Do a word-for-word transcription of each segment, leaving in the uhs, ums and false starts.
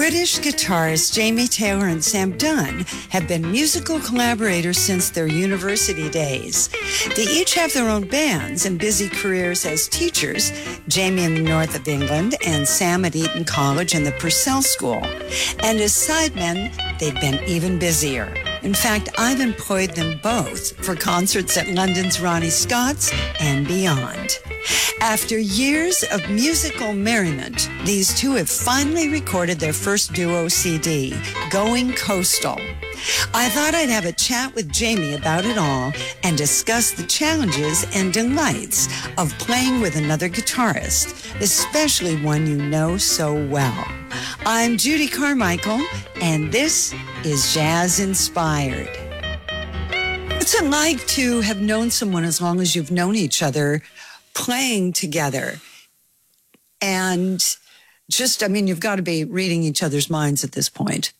British guitarists Jamie Taylor and Sam Dunn have been musical collaborators since their university days. They each have their own bands and busy careers as teachers, Jamie in the north of England and Sam at Eton College and the Purcell School. And as sidemen, they've been even busier. In fact, I've employed them both for concerts at London's Ronnie Scott's and beyond. After years of musical merriment, these two have finally recorded their first duo C D, Going Coastal. I thought I'd have a chat with Jamie about it all and discuss the challenges and delights of playing with another guitarist, especially one you know so well. I'm Judy Carmichael, and this is Jazz Inspired. What's it like to have known someone as long as you've known each other, playing together? And just, I mean, you've got to be reading each other's minds at this point.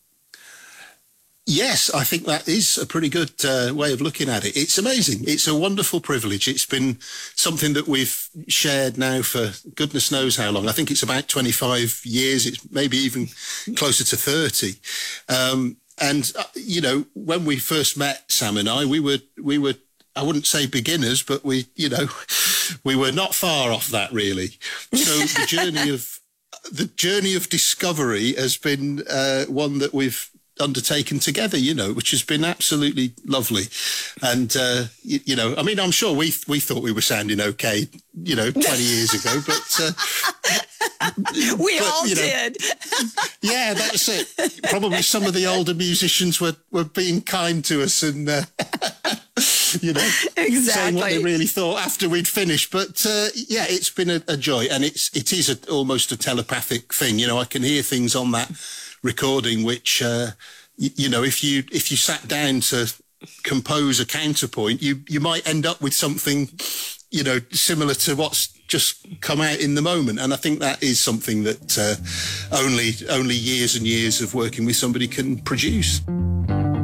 Yes, I think that is a pretty good uh, way of looking at it. It's amazing. It's a wonderful privilege. It's been something that we've shared now for goodness knows how long. I think it's about twenty-five years. It's maybe even closer to thirty. Um, and, uh, you know, when we first met, Sam and I, we were, we were, I wouldn't say beginners, but we, you know, we were not far off that really. So the journey of, the journey of discovery has been uh, one that we've undertaken together, you know, which has been absolutely lovely. And, uh, you, you know, I mean, I'm sure we we thought we were sounding okay, you know, twenty years ago, but... Uh, we but, all you know, did. Yeah, that's it. Probably some of the older musicians were, were being kind to us and, uh, you know, exactly. saying what they really thought after we'd finished. But, uh, yeah, it's been a, a joy. And it's, it is a, almost a telepathic thing. You know, I can hear things on that recording which uh you, you know if you if you sat down to compose a counterpoint, you you might end up with something, you know, similar to what's just come out in the moment. And I think that is something that uh, only only years and years of working with somebody can produce.